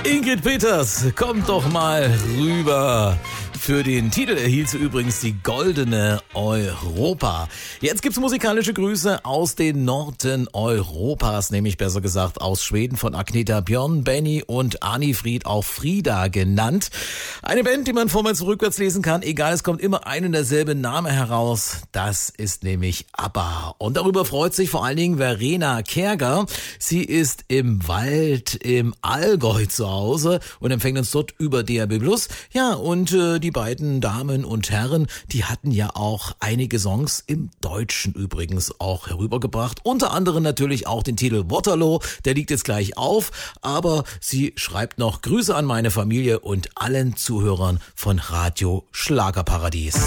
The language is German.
Ingrid Peters, kommt doch mal rüber. Für den Titel erhielt sie übrigens die Goldene Europa. Jetzt gibt's musikalische Grüße aus den Norden Europas, nämlich besser gesagt aus Schweden von Agneta Björn, Benny und Anni-Fried, auch Frida genannt. Eine Band, die man vorwärts und rückwärts lesen kann, egal, es kommt immer ein und derselbe Name heraus. Das ist nämlich ABBA. Und darüber freut sich vor allen Dingen Verena Kerger. Sie ist im Wald im Allgäu zu Hause und empfängt uns dort über DAB+. Ja, und die beiden Damen und Herren, die hatten ja auch einige Songs im Deutschen übrigens auch herübergebracht. Unter anderem natürlich auch den Titel Waterloo, der liegt jetzt gleich auf. Aber sie schreibt noch Grüße an meine Familie und allen Zuhörern von Radio Schlagerparadies.